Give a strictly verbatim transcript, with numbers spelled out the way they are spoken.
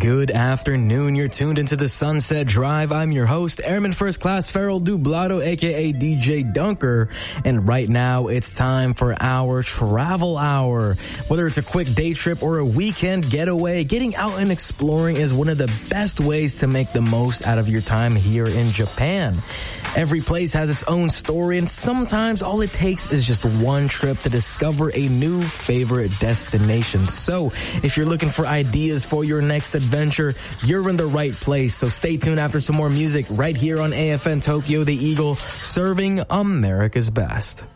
Good afternoon. You're tuned into the Sunset Drive. I'm your host, Airman First Class Farrell Dublado, aka D J Dunker. And right now, it's time for our travel hour. Whether it's a quick day trip or a weekend getaway, getting out and exploring is one of the best ways to make the most out of your time here in Japan. Every place has its own story, and sometimes all it takes is just one trip to discover a new favorite destination. So, if you're looking for ideas for your next adventure, you're in the right place. So stay tuned after some more music right here on A F N Tokyo, the Eagle, serving America's best.